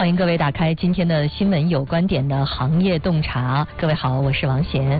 欢迎各位打开今天的新闻有观点的行业洞察。各位好，我是王贤。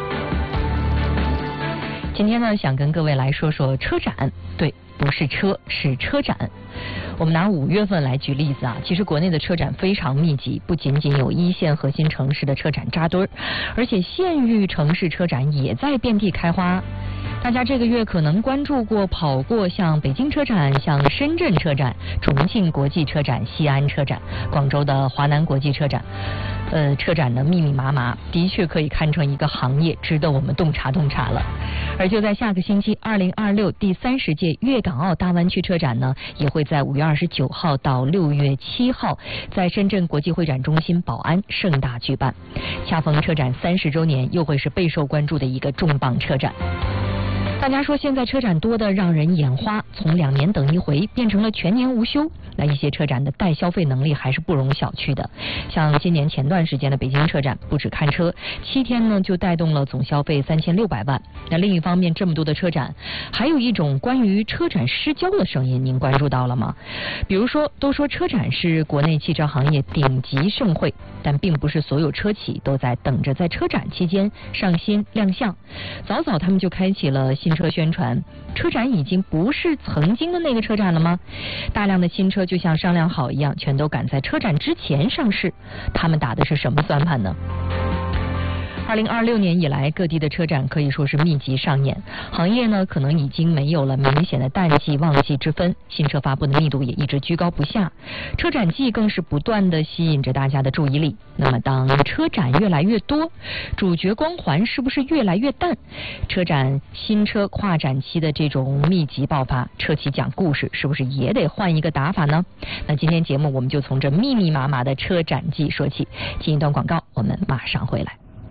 今天呢，想跟各位来说说车展。对，不是车，是车展。我们拿5月份来举例子啊，其实国内的车展非常密集，不仅仅有一线核心城市的车展扎堆儿，而且县域城市车展也在遍地开花。大家这个月可能关注过、跑过像北京车展、像深圳车展、重庆国际车展、西安车展、广州的华南国际车展。车展的密密麻麻，的确可以看成一个行业，值得我们洞察洞察了。而就在下个星期，2026第30届粤港澳大湾区车展呢，也会在5月29号到6月7号，在深圳国际会展中心宝安盛大举办。恰逢车展30周年，又会是备受关注的一个重磅车展。大家说现在车展多得让人眼花，从2年等一回变成了全年无休。那一些车展的带消费能力还是不容小觑的。像今年前段时间的北京车展，不止看车，7天呢就带动了总消费3600万。那另一方面，这么多的车展，还有一种关于车展失焦的声音，您关注到了吗？比如说，都说车展是国内汽车行业顶级盛会，但并不是所有车企都在等着在车展期间上新亮相。早早他们就开启了新车宣传。车展已经不是曾经的那个车展了吗？大量的新车就像商量好一样，全都赶在车展之前上市。他们打的是什么算盘呢？2026年以来，各地的车展可以说是密集上演，行业呢可能已经没有了明显的淡季旺季之分，新车发布的密度也一直居高不下，车展季更是不断的吸引着大家的注意力。那么当车展越来越多，主角光环是不是越来越淡？车展新车跨展期的这种密集爆发，车企讲故事是不是也得换一个打法呢？那今天节目我们就从这密密麻麻的车展季说起，进一段广告，我们马上回来。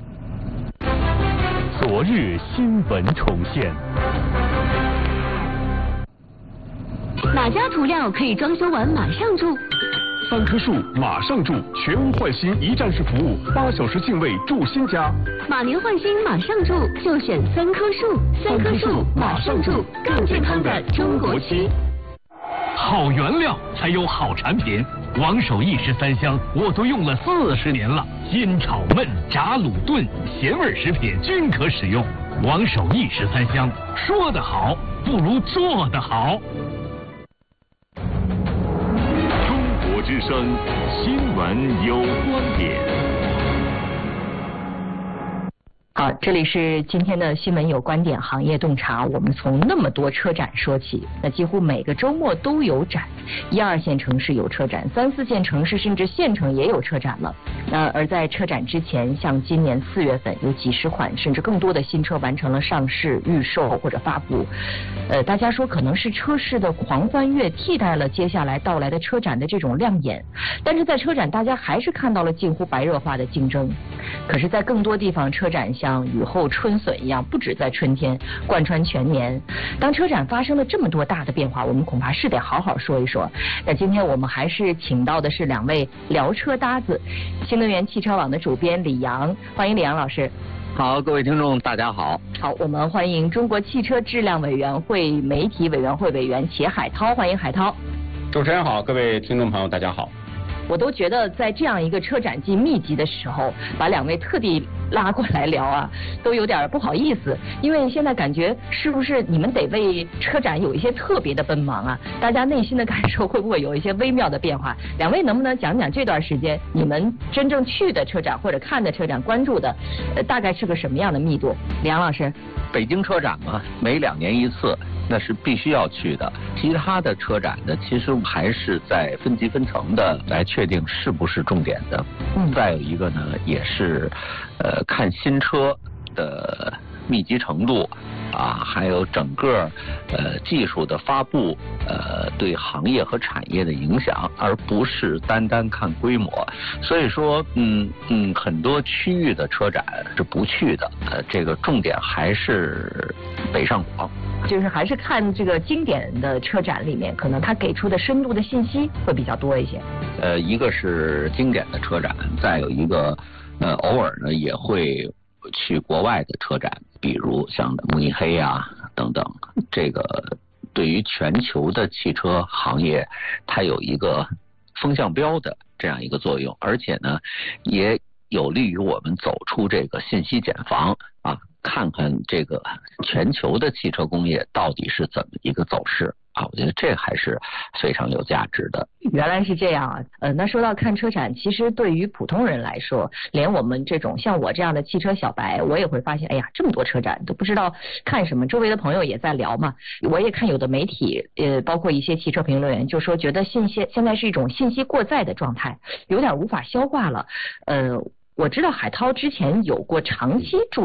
昨日新闻重现。 哪家涂料可以装修完马上住 ？3棵树马上住，全屋换新一站式服务，8小时净位住新家。 马年换新马上住，就选3棵树。3棵树马上住，更健康的中国漆。 好原料才有好产品，王守义13香我都用了40年了，煎炒焖炸卤炖咸味食品均可使用。王守义13香，说得好不如做得好。 中国之声新闻有观点。 好，这里是今天的新闻有观点行业洞察。我们从那么多车展说起，那几乎每个周末都有展，1、2线城市有车展，3、4线城市甚至县城也有车展了。而在车展之前，像今年4月份有几十款甚至更多的新车完成了上市、预售或者发布。大家说可能是车市的狂欢月替代了接下来到来的车展的这种亮眼，但是在车展大家还是看到了近乎白热化的竞争。可是在更多地方，车展像雨后春笋一样，不止在春天，贯穿全年。当车展发生了这么多大的变化，我们恐怕是得好好说一说。那今天我们还是请到的是2位聊车搭子，新能源汽车网的主编李阳，欢迎李阳老师。 好，各位听众大家好。 好，我们欢迎中国汽车质量委员会媒体委员会委员钱海涛，欢迎海涛。 主持人好，各位听众朋友大家好。 我都觉得在这样一个车展季密集的时候，把2位特地拉过来聊啊，都有点不好意思，因为现在感觉是不是你们得为车展有一些特别的奔忙啊？大家内心的感受会不会有一些微妙的变化？2位能不能讲讲这段时间你们真正去的车展或者看的车展关注的，大概是个什么样的密度？李阳老师。 北京车展嘛，每2年一次，那是必须要去的。其他的车展呢，其实还是在分级分层的来确定是不是重点的。再有一个呢，也是看新车的密集程度啊，还有整个技术的发布对行业和产业的影响，而不是单单看规模。所以说很多区域的车展是不去的，这个重点还是北上广。 就是还是看这个经典的车展里面，可能它给出的深度的信息会比较多一些。 一个是经典的车展，再有一个偶尔呢也会去国外的车展，比如像慕尼黑啊等等。这个对于全球的汽车行业，它有一个风向标的这样一个作用，而且呢，也有利于我们走出这个信息茧房啊，看看这个全球的汽车工业到底是怎么一个走势啊，我觉得这还是非常有价值的。 原来是这样啊，那说到看车展，其实对于普通人来说，连我们这种像我这样的汽车小白，我也会发现，哎呀，这么多车展都不知道看什么。周围的朋友也在聊嘛，我也看有的媒体，包括一些汽车评论员就说，觉得现在是一种信息过载的状态，有点无法消化了。我知道海涛之前有过长期驻